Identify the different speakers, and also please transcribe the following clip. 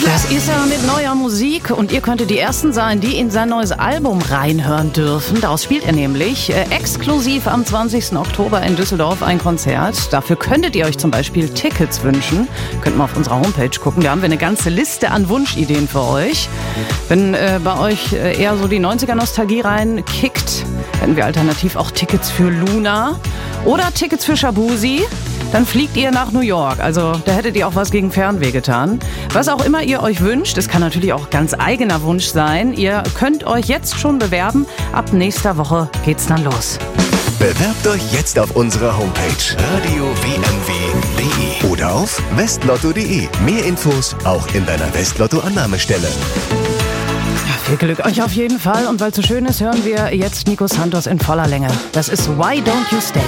Speaker 1: Das ist er mit neuer Musik und ihr könntet die Ersten sein, die in sein neues Album reinhören dürfen. Daraus spielt er nämlich exklusiv am 20. Oktober in Düsseldorf ein Konzert. Dafür könntet ihr euch zum Beispiel Tickets wünschen. Könnt mal auf unserer Homepage gucken, da haben wir eine ganze Liste an Wunschideen für euch. Wenn bei euch eher so die 90er-Nostalgie reinkickt, hätten wir alternativ auch Tickets für Luna oder Tickets für Shabuzi. Dann fliegt ihr nach New York. Also da hättet ihr auch was gegen Fernweh getan. Was auch immer ihr euch wünscht, es kann natürlich auch ganz eigener Wunsch sein. Ihr könnt euch jetzt schon bewerben. Ab nächster Woche geht's dann los.
Speaker 2: Bewerbt euch jetzt auf unserer Homepage radiowmw.de oder auf westlotto.de. Mehr Infos auch in deiner Westlotto-Annahmestelle.
Speaker 1: Ja, viel Glück euch auf jeden Fall. Und weil es so schön ist, hören wir jetzt Nico Santos in voller Länge. Das ist Why Don't You Stay?